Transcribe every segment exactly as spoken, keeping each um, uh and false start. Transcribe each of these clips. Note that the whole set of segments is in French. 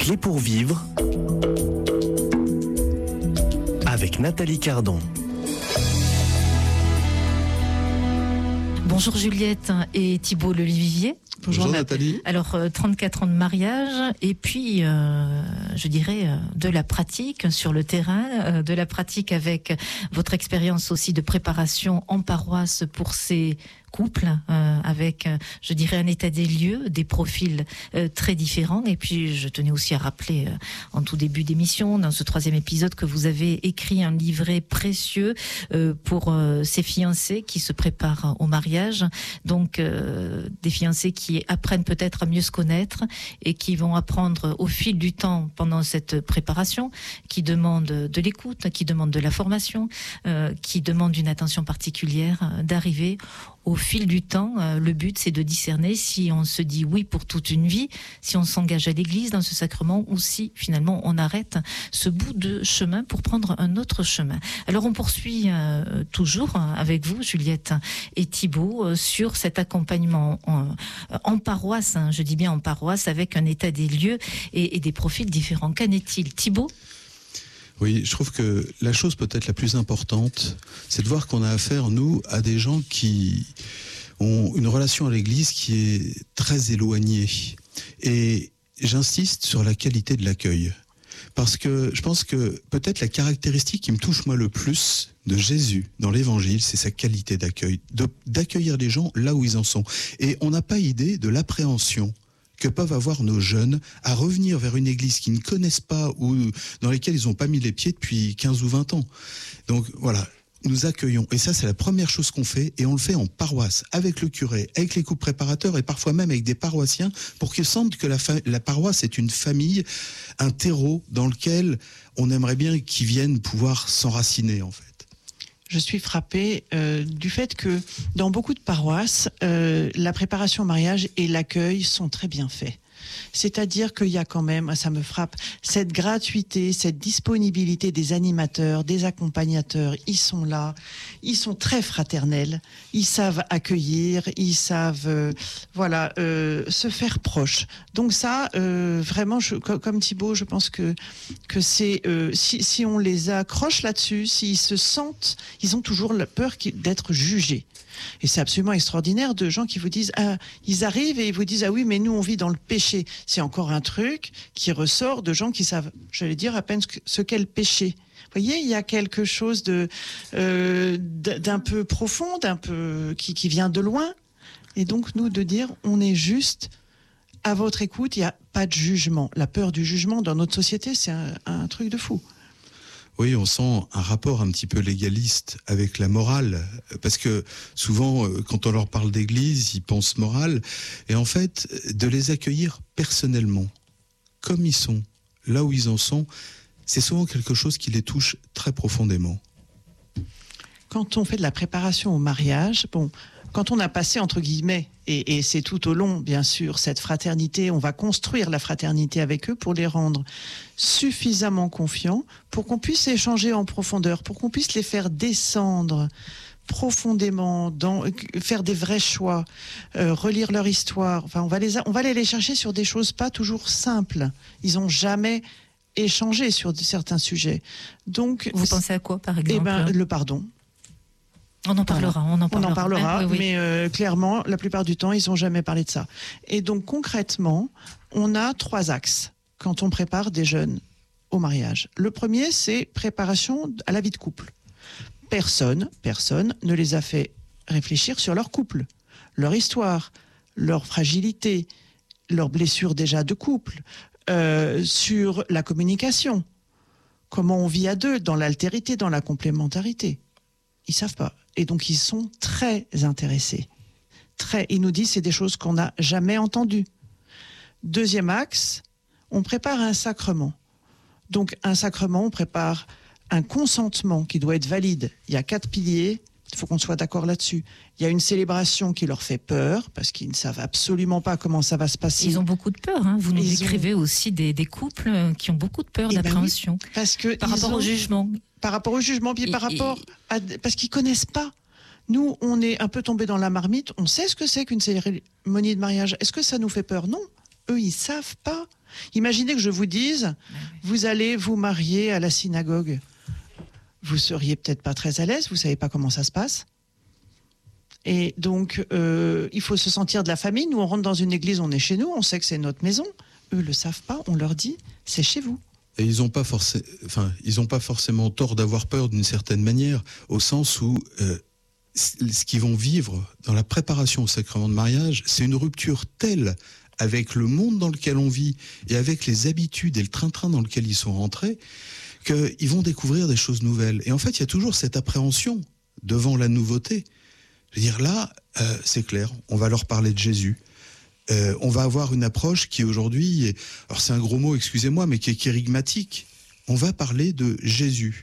clés pour vivre avec Nathalie Cardon. Bonjour Juliette et Thibault Lelivier. Bonjour, Bonjour Nathalie. Alors, euh, trente-quatre ans de mariage et puis, euh, je dirais, euh, de la pratique sur le terrain, euh, de la pratique avec votre expérience aussi de préparation en paroisse pour ces couples, euh, avec, euh, je dirais, un état des lieux, des profils euh, très différents. Et puis, je tenais aussi à rappeler, euh, en tout début d'émission, dans ce troisième épisode, que vous avez écrit un livret précieux euh, pour euh, ces fiancés qui se préparent au mariage. Donc, euh, des fiancés qui apprennent peut-être à mieux se connaître et qui vont apprendre au fil du temps pendant cette préparation, qui demandent de l'écoute, qui demandent de la formation, euh, qui demandent une attention particulière, euh, d'arriver au fil du temps. Euh, le but, c'est de discerner si on se dit oui pour toute une vie, si on s'engage à l'église dans ce sacrement ou si finalement on arrête ce bout de chemin pour prendre un autre chemin. Alors on poursuit euh, toujours avec vous, Juliette et Thibault, euh, sur cet accompagnement en, en paroisse, hein, je dis bien en paroisse, avec un état des lieux et, et des profils différents. Qu'en est-il, Thibault ? Oui, je trouve que la chose peut-être la plus importante, c'est de voir qu'on a affaire, nous, à des gens qui ont une relation à l'Église qui est très éloignée. Et j'insiste sur la qualité de l'accueil. Parce que je pense que peut-être la caractéristique qui me touche moi le plus de Jésus dans l'Évangile, c'est sa qualité d'accueil, de, d'accueillir les gens là où ils en sont. Et on n'a pas idée de l'appréhension que peuvent avoir nos jeunes à revenir vers une église qu'ils ne connaissent pas ou dans laquelle ils n'ont pas mis les pieds depuis quinze ou vingt ans. Donc voilà, nous accueillons. Et ça, c'est la première chose qu'on fait. Et on le fait en paroisse, avec le curé, avec les couples préparateurs et parfois même avec des paroissiens pour qu'ils sentent que la, fa- la paroisse est une famille, un terreau dans lequel on aimerait bien qu'ils viennent pouvoir s'enraciner en fait. Je suis frappée euh, du fait que dans beaucoup de paroisses, euh, la préparation au mariage et l'accueil sont très bien faits. C'est-à-dire qu'il y a quand même, ça me frappe, cette gratuité, cette disponibilité des animateurs, des accompagnateurs. Ils sont là, ils sont très fraternels, ils savent accueillir, ils savent, euh, voilà, euh, se faire proche. Donc ça, euh, vraiment, je, comme Thibault, je pense que que c'est euh, si, si on les accroche là-dessus, s'ils se sentent, ils ont toujours la peur d'être jugés. Et c'est absolument extraordinaire de gens qui vous disent, ah, ils arrivent et ils vous disent, ah oui, mais nous on vit dans le péché. C'est encore un truc qui ressort de gens qui savent, j'allais dire à peine ce qu'est le péché. Vous voyez, il y a quelque chose de euh, d'un peu profond, d'un peu qui, qui vient de loin. Et donc nous de dire, on est juste à votre écoute. Il n'y a pas de jugement. La peur du jugement dans notre société, c'est un, un truc de fou. Oui, on sent un rapport un petit peu légaliste avec la morale, parce que souvent, quand on leur parle d'église, ils pensent morale, et en fait, de les accueillir personnellement, comme ils sont, là où ils en sont, c'est souvent quelque chose qui les touche très profondément. Quand on fait de la préparation au mariage, bon, quand on a passé, entre guillemets, et, et c'est tout au long, bien sûr, cette fraternité, on va construire la fraternité avec eux pour les rendre suffisamment confiants, pour qu'on puisse échanger en profondeur, pour qu'on puisse les faire descendre profondément, dans, faire des vrais choix, euh, relire leur histoire. Enfin, on va les, on va aller les chercher sur des choses pas toujours simples. Ils n'ont jamais échangé sur certains sujets. Donc, vous pensez à quoi, par exemple ? Eh ben, le pardon. On en parlera, on en parlera. On en parlera, hein, oui, oui. mais euh, clairement, la plupart du temps, ils n'ont jamais parlé de ça. Et donc, concrètement, on a trois axes quand on prépare des jeunes au mariage. Le premier, c'est préparation à la vie de couple. Personne, personne ne les a fait réfléchir sur leur couple, leur histoire, leur fragilité, leurs blessures déjà de couple, euh, sur la communication, comment on vit à deux, dans l'altérité, dans la complémentarité. Ils savent pas. Et donc, ils sont très intéressés. Très. Ils nous disent, c'est des choses qu'on n'a jamais entendues. Deuxième axe, on prépare un sacrement. Donc, un sacrement, on prépare un consentement qui doit être valide. Il y a quatre piliers. Il faut qu'on soit d'accord là-dessus. Il y a une célébration qui leur fait peur, parce qu'ils ne savent absolument pas comment ça va se passer. Ils ont beaucoup de peur. Hein. Vous nous Ils décrivez ont... aussi des, des couples qui ont beaucoup de peur, eh d'appréhension. Ben oui, parce que par rapport ont... au jugement. Par rapport au jugement, puis et, par rapport et... à... Parce qu'ils connaissent pas. Nous, on est un peu tombés dans la marmite. On sait ce que c'est qu'une cérémonie de mariage. Est-ce que ça nous fait peur ? Non. eux, ils savent pas. Imaginez que je vous dise, vous allez vous marier à la synagogue. Vous seriez peut-être pas très à l'aise, vous savez pas comment ça se passe. Et donc, euh, il faut se sentir de la famille. Nous, on rentre dans une église, on est chez nous, on sait que c'est notre maison. Eux le savent pas, on leur dit, c'est chez vous. Et ils n'ont pas, forcé... enfin, ils ont pas forcément tort d'avoir peur d'une certaine manière, au sens où euh, ce qu'ils vont vivre dans la préparation au sacrement de mariage, c'est une rupture telle avec le monde dans lequel on vit et avec les habitudes et le train-train dans lequel ils sont rentrés, qu'ils vont découvrir des choses nouvelles. Et en fait, il y a toujours cette appréhension devant la nouveauté. Je veux dire, là, euh, c'est clair, on va leur parler de Jésus. Euh, on va avoir une approche qui aujourd'hui, est, alors c'est un gros mot, excusez-moi, mais qui est kérigmatique. On va parler de Jésus.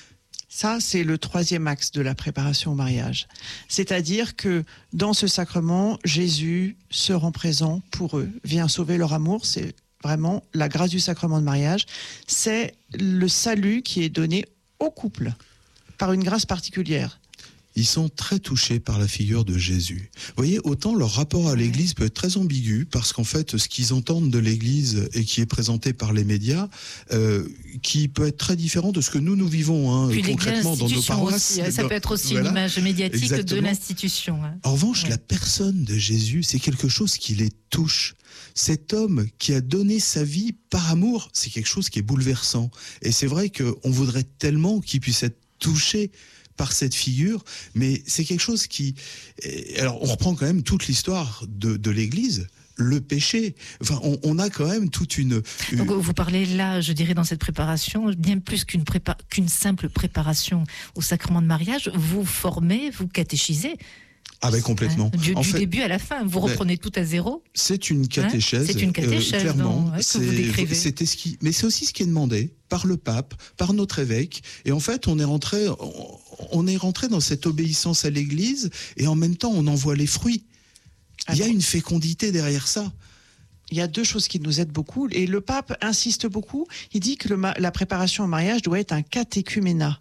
Ça, c'est le troisième axe de la préparation au mariage. C'est-à-dire que dans ce sacrement, Jésus se rend présent pour eux, vient sauver leur amour. C'est vraiment la grâce du sacrement de mariage. C'est le salut qui est donné au couple par une grâce particulière. Ils sont très touchés par la figure de Jésus. Vous voyez, autant leur rapport à l'Église peut être très ambigu, parce qu'en fait, ce qu'ils entendent de l'Église et qui est présenté par les médias, euh, qui peut être très différent de ce que nous, nous vivons hein, concrètement dans nos paroisses. Aussi, ça dans, peut être aussi voilà, une image médiatique exactement. de l'institution. Hein. En revanche, ouais. la personne de Jésus, c'est quelque chose qui les touche. Cet homme qui a donné sa vie par amour, c'est quelque chose qui est bouleversant. Et c'est vrai qu'on voudrait tellement qu'il puisse être touché par cette figure, mais c'est quelque chose qui... Alors, on reprend quand même toute l'histoire de, de l'Église, le péché. Enfin, on, on a quand même toute une, une... Donc, vous parlez là, je dirais, dans cette préparation, bien plus qu'une, prépa... qu'une simple préparation au sacrement de mariage, vous formez, vous catéchisez. Ah ben complètement. Hein, du en du fait, début à la fin, vous reprenez ben, tout à zéro. C'est une catéchèse. Hein, c'est une catéchèse, euh, clairement. non, ouais, que vous décrivez. C'était ce qui, mais c'est aussi ce qui est demandé par le pape, par notre évêque. Et en fait, on est rentré, on, on est rentré dans cette obéissance à l'Église, et en même temps, on en voit les fruits. Ah, il y a une fécondité derrière ça. Il y a deux choses qui nous aident beaucoup, et le pape insiste beaucoup. Il dit que le, la préparation au mariage doit être un catéchuménat.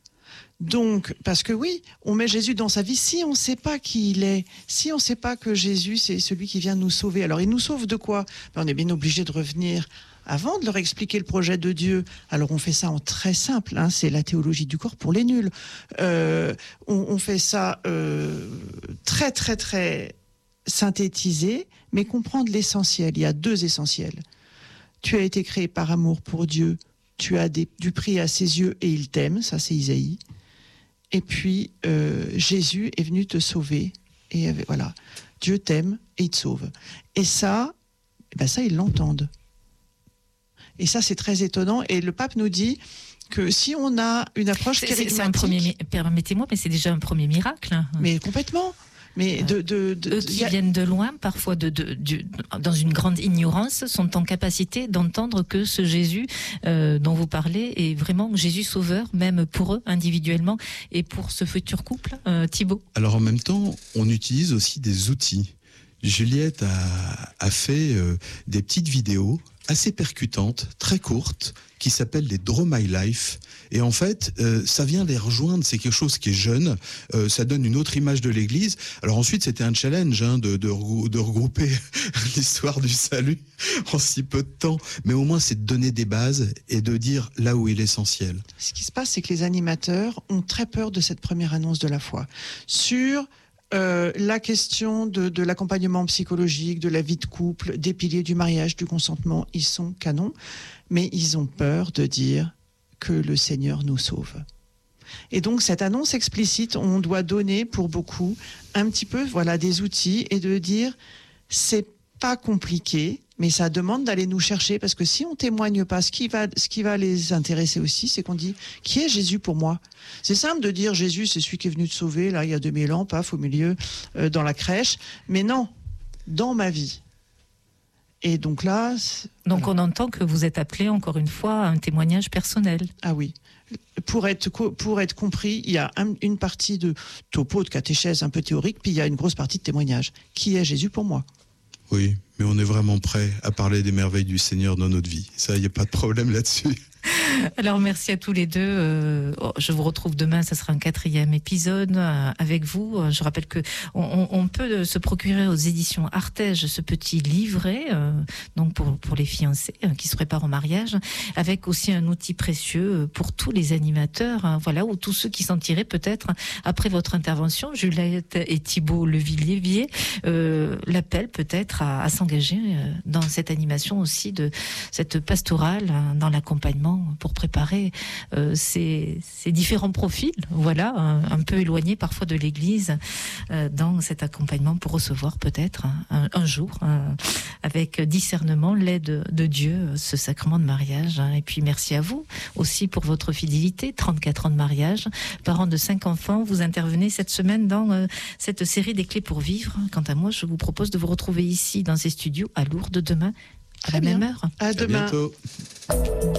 Donc, parce que oui, on met Jésus dans sa vie, si on ne sait pas qui il est, si on ne sait pas que Jésus, c'est celui qui vient nous sauver. Alors, il nous sauve de quoi ? Ben, on est bien obligé de revenir avant de leur expliquer le projet de Dieu. Alors, on fait ça en très simple, hein, c'est la théologie du corps pour les nuls. Euh, on, on fait ça euh, très, très, très synthétisé, mais comprendre l'essentiel. Il y a deux essentiels. Tu as été créé par amour pour Dieu, tu as des, du prix à ses yeux et il t'aime, ça c'est Isaïe. Et puis, euh, Jésus est venu te sauver. Et voilà, Dieu t'aime et il te sauve. Et ça, ben ça, ils l'entendent. Et ça, c'est très étonnant. Et le pape nous dit que si on a une approche kérigmatique... C'est un premier, permettez-moi, mais c'est déjà un premier miracle. Mais complètement. Mais de, de, de, Eux qui a... viennent de loin, parfois de, de, de, dans une grande ignorance, sont en capacité d'entendre que ce Jésus euh, dont vous parlez est vraiment Jésus sauveur, même pour eux individuellement et pour ce futur couple, euh, Thibaut. Alors en même temps, on utilise aussi des outils. Juliette a, a fait euh, des petites vidéos assez percutantes, très courtes, qui s'appellent les Draw My Life. Et en fait, euh, ça vient les rejoindre, c'est quelque chose qui est jeune, euh, ça donne une autre image de l'Église. Alors ensuite, c'était un challenge hein, de, de, de regrouper l'histoire du salut en si peu de temps. Mais au moins, c'est de donner des bases et de dire là où est l'essentiel. Ce qui se passe, c'est que les animateurs ont très peur de cette première annonce de la foi. Sur... Euh, la question de, de l'accompagnement psychologique, de la vie de couple, des piliers du mariage, du consentement, ils sont canons, mais ils ont peur de dire que le Seigneur nous sauve. Et donc cette annonce explicite, on doit donner pour beaucoup un petit peu voilà, des outils et de dire c'est pas compliqué, mais ça demande d'aller nous chercher, parce que si on témoigne pas, ce qui va, ce qui va les intéresser aussi, c'est qu'on dit « Qui est Jésus pour moi ?» C'est simple de dire « Jésus, c'est celui qui est venu te sauver, là, il y a deux mille ans, paf, au milieu, euh, dans la crèche. » Mais non, dans ma vie. Et donc là... Donc voilà. On entend que vous êtes appelé, encore une fois, à un témoignage personnel. Ah oui. Pour être, pour être compris, il y a un, une partie de topo, de catéchèse un peu théorique, puis il y a une grosse partie de témoignage. Qui est Jésus pour moi ? Oui, mais on est vraiment prêt à parler des merveilles du Seigneur dans notre vie. Ça, il n'y a pas de problème là-dessus. Alors merci à tous les deux. Euh, je vous retrouve demain, ça sera un quatrième épisode euh, avec vous. Je rappelle que on, on peut se procurer aux éditions Artege ce petit livret, euh, donc pour pour les fiancés euh, qui se préparent au mariage, avec aussi un outil précieux pour tous les animateurs, hein, voilà, ou tous ceux qui s'en tiraient peut-être après votre intervention, Juliette et Thibault Levillier, euh, l'appel peut-être à, à s'engager euh, dans cette animation aussi de cette pastorale, hein, dans l'accompagnement pour préparer euh, ces, ces différents profils, voilà, un, un peu éloignés parfois de l'Église, euh, dans cet accompagnement pour recevoir peut-être un, un jour, un, avec discernement, l'aide de Dieu, ce sacrement de mariage. Et puis merci à vous aussi pour votre fidélité, trente-quatre ans de mariage, parents de cinq enfants, vous intervenez cette semaine dans euh, cette série des clés pour vivre. Quant à moi, je vous propose de vous retrouver ici dans ces studios à Lourdes demain à la même heure. À demain. À bientôt.